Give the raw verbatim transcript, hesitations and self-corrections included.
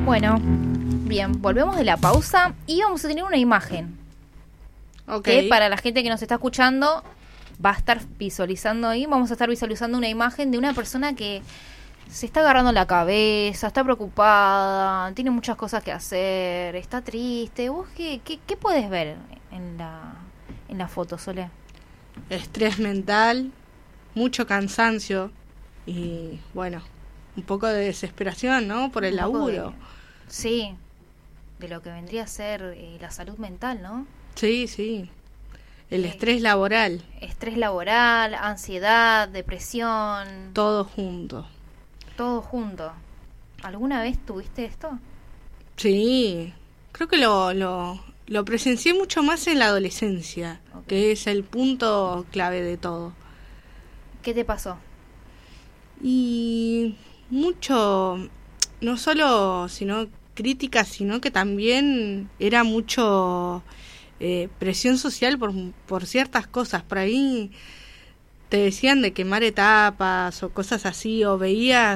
Bueno, bien, volvemos de la pausa y vamos a tener una imagen. Okay. Que para la gente que nos está escuchando va a estar visualizando ahí, vamos a estar visualizando una imagen de una persona que se está agarrando la cabeza, está preocupada, tiene muchas cosas que hacer, está triste. ¿Vos qué, qué, qué puedes ver en la, en la foto, Sole? Estrés mental, mucho cansancio y, bueno, un poco de desesperación, ¿no? Por el Un poco laburo. de- sí, de lo que vendría a ser eh, la salud mental, ¿no? Sí, sí. El Sí. estrés laboral, Estrés laboral, ansiedad, depresión, todo junto. todo junto. ¿Alguna vez tuviste esto? Sí, creo que lo, lo, lo presencié mucho más en la adolescencia, Ok. que es el punto clave de todo. ¿Qué te pasó? Y mucho, no solo sino críticas, sino que también era mucho eh, presión social por, por ciertas cosas. Por ahí te decían de quemar etapas o cosas así, o veías